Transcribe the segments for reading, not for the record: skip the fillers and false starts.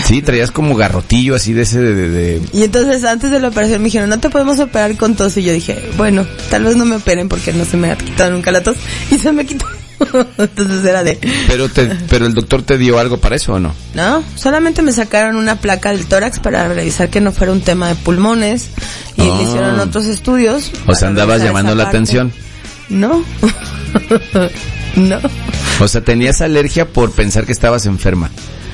Sí, traías como garrotillo así de ese de... Y entonces antes de la operación me dijeron, no te podemos operar con tos. Y yo dije, bueno, tal vez no me operen porque no se me ha quitado nunca la tos. Y se me quitó. Entonces era de... Pero el doctor te dio algo para eso, ¿o no? No, solamente me sacaron una placa del tórax para revisar que no fuera un tema de pulmones. Y le hicieron otros estudios. O sea, andabas llamando la atención. No. No. O sea, tenías alergia por pensar que estabas enferma.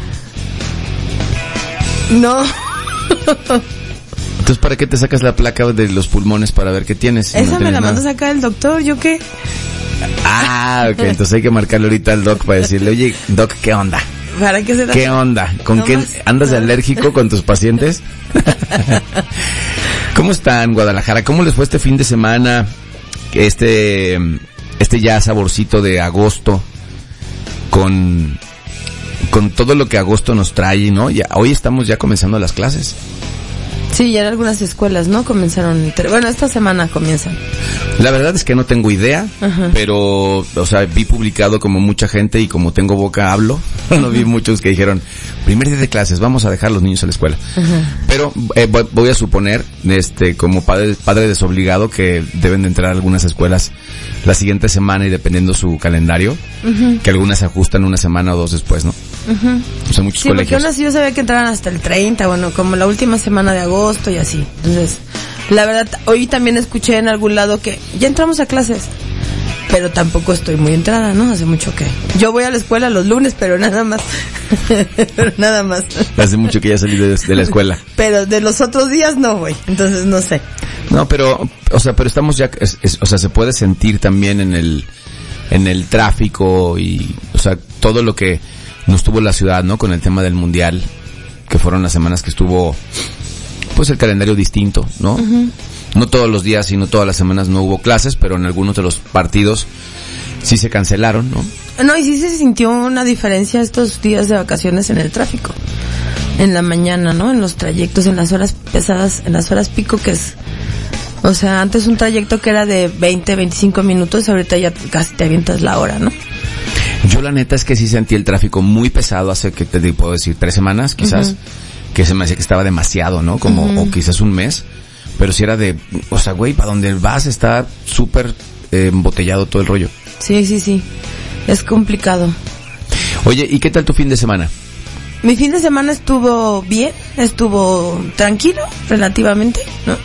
No. Entonces, ¿para qué te sacas la placa de los pulmones para ver qué tienes? Si Esa no me la nada. mandó a sacar el doctor, ¿yo qué? Ah, ok, entonces hay que marcarle ahorita al doc para decirle, oye, doc, ¿qué onda? ¿Para qué se ¿Qué onda? ¿Con no qué más, andas no. alérgico con tus pacientes? ¿Cómo están, Guadalajara? ¿Cómo les fue este fin de semana? Este ya saborcito de agosto con todo lo que agosto nos trae, ¿no? Ya, hoy estamos ya comenzando las clases. Sí, ya en algunas escuelas, ¿no? Comenzaron, bueno, esta semana comienzan. La verdad es que no tengo idea, Ajá. pero, o sea, vi publicado como mucha gente y como tengo boca hablo, no vi muchos que dijeron, primer día de clases, vamos a dejar a los niños a la escuela. Ajá. Pero voy a suponer, como padre desobligado, que deben de entrar a algunas escuelas la siguiente semana y dependiendo su calendario, que algunas se ajustan una semana o dos después, ¿no? O sea, muchos Sí, porque colegios. aún así yo sabía que entraban hasta el 30, bueno, como la última semana de agosto y así. Entonces, la verdad, hoy también escuché en algún lado que ya entramos a clases, pero tampoco estoy muy entrada, ¿no? Hace mucho que... Yo voy a la escuela los lunes, pero nada más. Pero nada más. Hace mucho que ya salí de la escuela. Pero de los otros días no voy, entonces no sé. No, pero estamos ya, o sea, se puede sentir también en el tráfico y, o sea, todo lo que nos tuvo la ciudad, ¿no? Con el tema del mundial, que fueron las semanas que estuvo, pues, el calendario distinto, ¿no? No todos los días y no todas las semanas no hubo clases, pero en algunos de los partidos sí se cancelaron, ¿no? No, y sí se sintió una diferencia estos días de vacaciones en el tráfico. En la mañana, ¿no? En los trayectos, en las horas pesadas, en las horas pico, que es... O sea, antes un trayecto que era de 20, 25 minutos, ahorita ya casi te avientas la hora, ¿no? Yo la neta es que sí sentí el tráfico muy pesado hace, que te puedo decir, 3 semanas, quizás, que se me hacía que estaba demasiado, ¿no? Como, o quizás un mes, pero si era de, o sea, güey, para donde vas está súper embotellado todo el rollo. Sí, sí, sí. Es complicado. Oye, ¿y qué tal tu fin de semana? Mi fin de semana estuvo bien, estuvo tranquilo, relativamente, ¿no?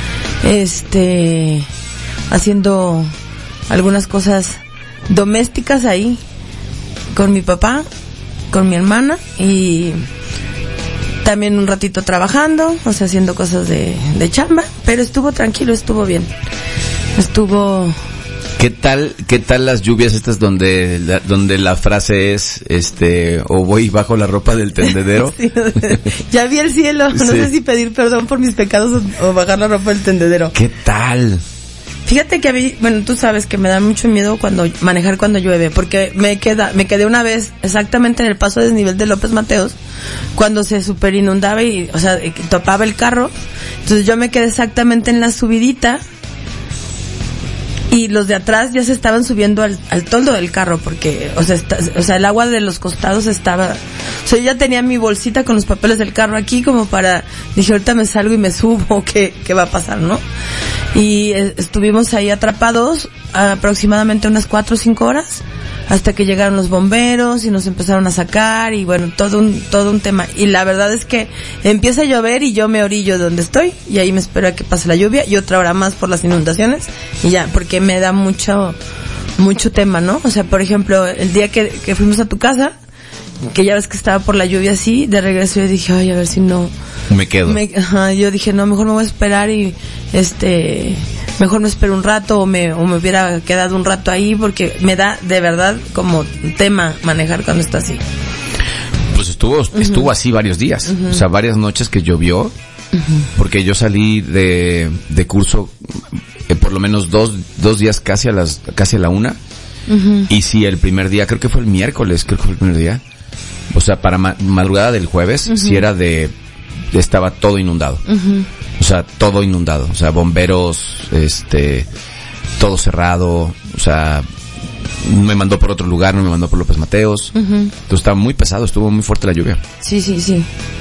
Haciendo algunas cosas domésticas ahí, con mi papá, con mi hermana, y también un ratito trabajando, o sea, haciendo cosas de chamba, pero estuvo tranquilo, estuvo bien. ¿Qué tal las lluvias estas donde la frase es, o voy bajo la ropa del tendedero? Sí, ya vi el cielo, no sé si pedir perdón por mis pecados o bajar la ropa del tendedero. ¿Qué tal? Fíjate que a mí, bueno, tú sabes que me da mucho miedo manejar cuando llueve, porque me quedé una vez exactamente en el paso de desnivel de López Mateos, cuando se super inundaba y, o sea, topaba el carro. Entonces yo me quedé exactamente en la subidita y los de atrás ya se estaban subiendo al toldo del carro, porque, o sea, el agua de los costados estaba, o sea, yo ya tenía mi bolsita con los papeles del carro aquí como dije, ahorita me salgo y me subo, ¿qué va a pasar, no? Y estuvimos ahí atrapados aproximadamente unas 4 o 5 horas, hasta que llegaron los bomberos y nos empezaron a sacar, y bueno, todo un tema. Y la verdad es que empieza a llover y yo me orillo donde estoy, y ahí me espero a que pase la lluvia, y otra hora más por las inundaciones, y ya, porque me da mucho tema, ¿no? O sea, por ejemplo, el día que fuimos a tu casa, que ya ves que estaba por la lluvia así, de regreso yo dije, ay, a ver si no... Me quedo. Yo dije, no, mejor me voy a esperar y, mejor me espero un rato o me hubiera quedado un rato ahí, porque me da de verdad como tema manejar cuando está así. Pues estuvo así varios días, o sea, varias noches que llovió, porque yo salí de curso por lo menos dos días casi a la 1, y sí, el primer día, creo que fue el miércoles, el primer día, o sea, para madrugada del jueves, sí era estaba todo inundado. O sea, todo inundado. O sea, bomberos, todo cerrado. O sea, me mandó por otro lugar, no me mandó por López Mateos. Entonces estaba muy pesado, estuvo muy fuerte la lluvia. Sí, sí, sí.